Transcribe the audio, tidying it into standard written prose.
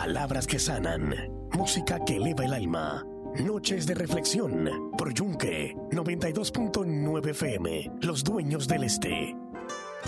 Palabras que sanan, música que eleva el alma. Noches de reflexión por Yunque 92.9 FM, los dueños del este.